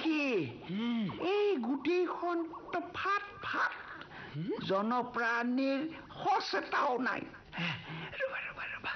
কি এই গোটেইখন ফাট ফাট জনপ্ৰাণীৰ সচ এটাও নাই ৰবা ৰবা ৰবা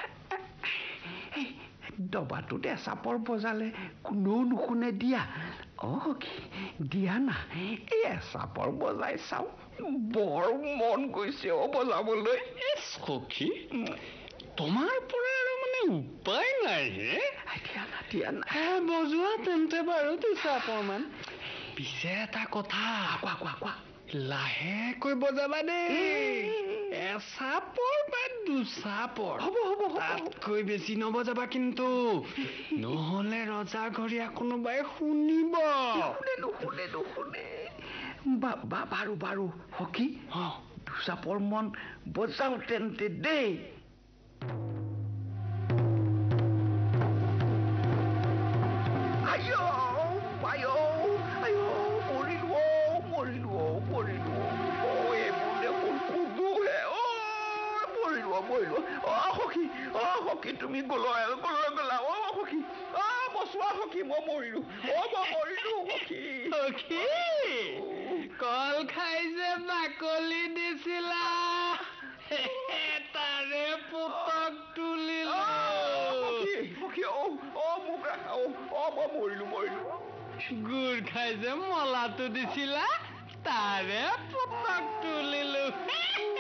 দবাটোতে চাপৰ বজালে কোনেও নুশুনে দিয়া কি দিয়া না এই চাপৰ বজাই চাওঁ বৰ মন গৈছে বজাবলৈ সখী তোমাৰ পৰা আৰু মানে উপায় নাই হে দিয়া না বজোৱা তেন্তে বাৰু চাপৰমান পিছে এটা কথা কোৱা কোৱা কোৱা লাহেকৈ বজাবা দেই এচাপৰ বা দুচাপৰ হ'ব হ'ব তাতকৈ বেছি নবজাবা কিন্তু নহলে ৰজা ঘৰীয়া কোনোবাই শুনিব নুশুনে নুশুনে বাৰু বাৰু সখী দুচাপৰ মন বজাও তেন্তে দেই সখী তুমি গলা সখী বচোৱা সখী মই মৰিলো সখী কল খাই যে বাকলি দিছিলা তাৰে পুতক তুলিলো সখী মোক ৰাখা মই মৰিলো গুৰ খাই যে মলাটো দিছিলা তাৰে পুতক তুলিলো